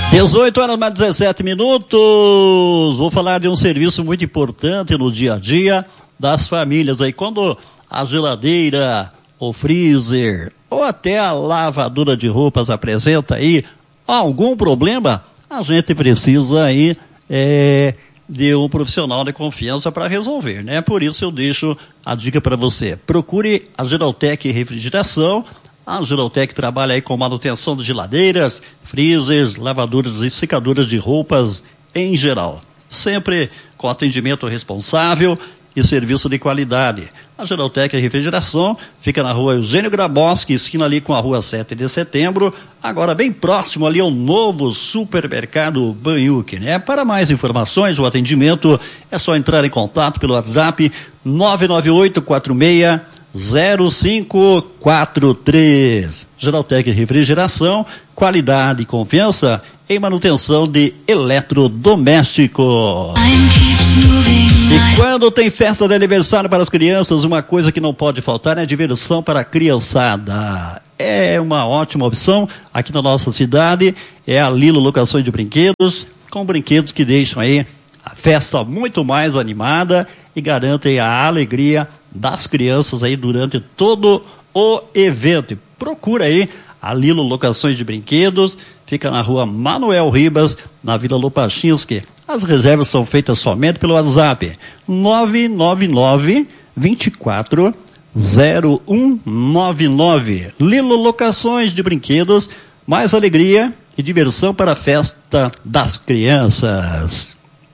18 horas mais 17 minutos. Vou falar de um serviço muito importante no dia a dia das famílias aí. Quando a geladeira, o freezer ou até a lavadora de roupas apresenta aí algum problema, a gente precisa aí de um profissional de confiança para resolver, né? Por isso eu deixo a dica para você. Procure a Geraltec Refrigeração. A Geraltec trabalha aí com manutenção de geladeiras, freezers, lavadoras e secadoras de roupas em geral. Sempre com atendimento responsável e serviço de qualidade. A Geraltec Refrigeração fica na rua Eugênio Grabowski, esquina ali com a rua 7 de setembro, agora bem próximo ali ao novo supermercado Banhuc, né? Para mais informações, o atendimento é só entrar em contato pelo WhatsApp 998-46-0543. Geraltec Refrigeração, qualidade e confiança em manutenção de eletrodomésticos. E quando tem festa de aniversário para as crianças, uma coisa que não pode faltar é diversão para a criançada. É uma ótima opção aqui na nossa cidade, é a Lilo Locações de Brinquedos, com brinquedos que deixam aí a festa muito mais animada e garantem a alegria das crianças aí durante todo o evento. E procura aí a Lilo Locações de Brinquedos, fica na rua Manuel Ribas, na Vila Lopachinski. As reservas são feitas somente pelo WhatsApp 999-24-0199. Lilo Locações de Brinquedos, mais alegria e diversão para a festa das crianças.